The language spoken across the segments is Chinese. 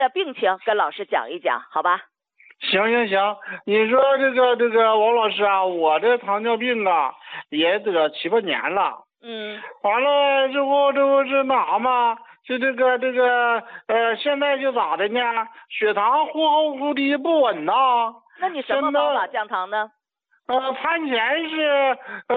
的病情跟老师讲一讲，好吧？ 行，你说这个王老师啊，我这糖尿病啊也得7、8年了。完了之后这不是那啥吗？就这个现在就咋的呢？血糖忽高忽低不稳呐。 那你什么方法降糖呢？ 餐前是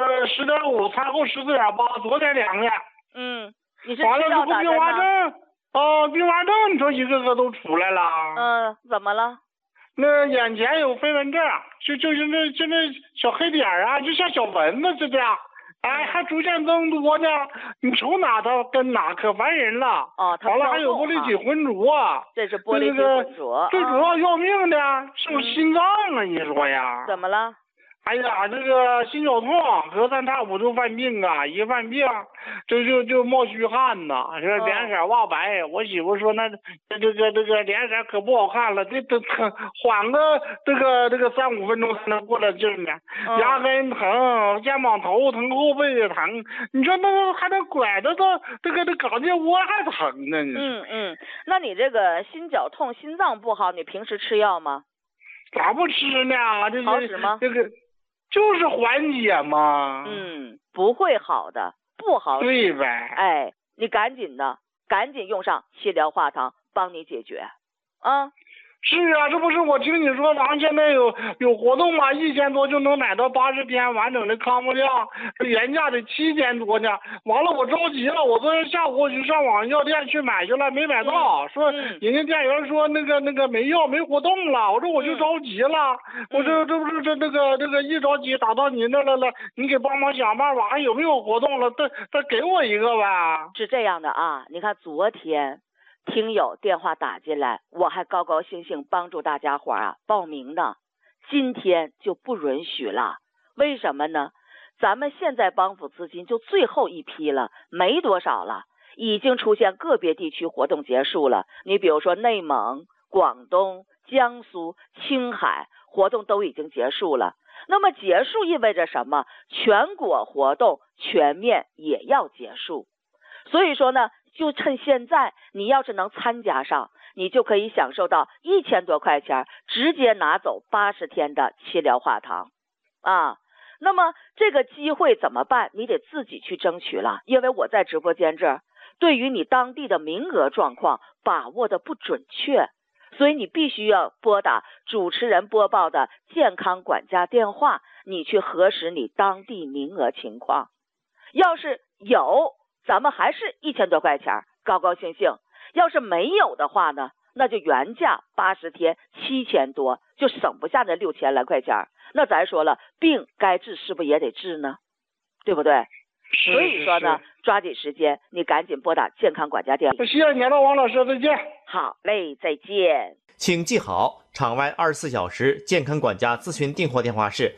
10.5，餐后14.8，昨天量的。 你是吃药打针吗？ 并发症你说一个个都出来了。 怎么了？ 那眼前有飞蚊症，就是那小黑点啊，就像小蚊子似的。还逐渐增多呢，你瞅哪它跟哪，可烦人了。完了还有玻璃体浑浊， 这是玻璃体浑浊。 最主要命的是我心脏啊，你说呀？ 怎么了？ 哎呀，这个心绞痛，隔3差5就犯病啊！一犯病，就冒虚汗呐，这脸色瓦白。我媳妇说那这个脸色可不好看了，这缓个这个3、5分钟才能过来劲呢。牙根疼，肩膀头疼，后背也疼。你说那还能拐着这个胳肢窝还疼呢？ 那你这个心绞痛、心脏不好，你平时吃药吗？ 咋不吃呢？ 好使吗？ 这个。就是缓解嘛。 不会好的，不好使。 对呗。 你赶紧用上硒疗化糖，帮你解决。 是啊，这不是我听你说咱现在有活动嘛，1000多就能买到80天完整的康复量，原价得7000多呢。完了我着急了，我昨天下午我去上网药店去买去了，没买到，说人家店员说那个没药没活动了。我说我就着急了，我说这不是这个一着急打到你那来了，你给帮忙想办法，还有没有活动了？再给我一个呗。 是这样的啊，你看昨天听友电话打进来，我还高高兴兴帮助大家伙报名呢。今天就不允许了，为什么呢？咱们现在帮扶资金就最后一批了，没多少了，已经出现个别地区活动结束了。你比如说内蒙、广东、江苏、青海活动都已经结束了。那么结束意味着什么？全国活动全面也要结束。所以说呢，就趁现在，你要是能参加上，你就可以享受到1000多块钱，直接拿走80天的硒疗化糖那么这个机会怎么办？你得自己去争取了，因为我在直播间这儿，对于你当地的名额状况把握的不准确，所以你必须要拨打主持人播报的健康管家电话，你去核实你当地名额情况。要是有，咱们还是1000多块钱，高高兴兴。要是没有的话呢，那就原价80天7000多，就省不下那6000来块钱。那咱说了，病该治是不是也得治呢？对不对？所以说呢，抓紧时间，你赶紧拨打健康管家电话。 谢谢您了，王老师，再见。 好嘞，再见。 请记好，场外24小时健康管家咨询订货电话是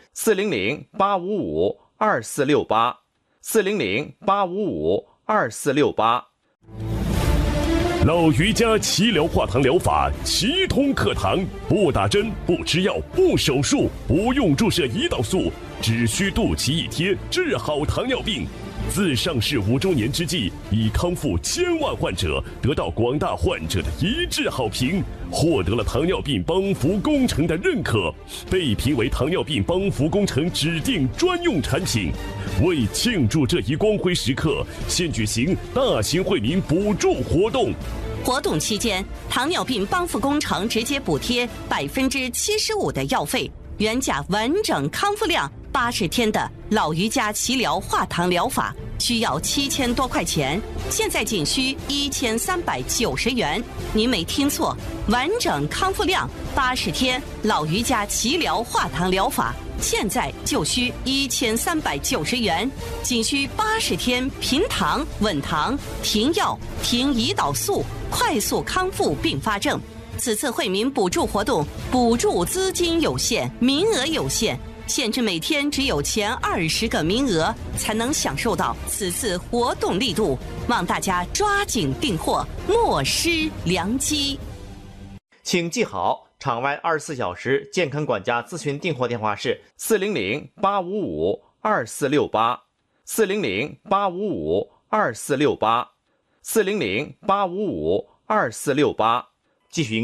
400-855-2468，400-855-2468。 老于家硒疗化糖疗法，奇通课堂，不打针，不吃药，不手术，不用注射胰岛素，只需肚脐一贴，治好糖尿病。自上市5周年之际，已康复1000万患者，得到广大患者的一致好评，获得了糖尿病帮扶工程的认可，被评为糖尿病帮扶工程指定专用产品。为庆祝这一光辉时刻，现举行大型惠民补助活动。 活动期间，糖尿病帮扶工程直接补贴75%的药费，原价完整康复量80天的老于家硒疗化糖疗法需要7000多块钱，现在仅需1390元。您没听错，完整康复量80天老于家硒疗化糖疗法现在就需1390元，仅需80天平糖、稳糖、停药、停胰岛素，快速康复并发症。此次惠民补助活动，补助资金有限，名额有限，限制每天只有前20个名额才能享受到此次活动力度，望大家抓紧订货，莫失良机。 请记好，场外24小时健康管家咨询订货电话是400-855-2468，400-855-2468，400-855-2468。继续。